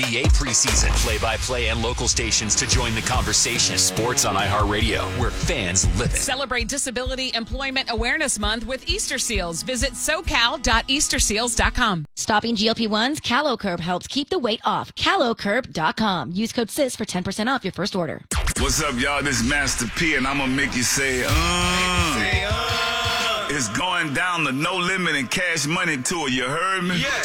NBA preseason. Play-by-play and local stations to join the conversation. Sports on iHeartRadio, where fans live it. Celebrate Disability Employment Awareness Month with Easter Seals. Visit socal.easterseals.com. Stopping GLP-1s, CaloCurb helps keep the weight off. CaloCurb.com. Use code SIS for 10% off your first order. What's up, y'all? This is Master P, and I'm going to make you say, It's going down the No Limit and Cash Money tour. You heard me? Yeah.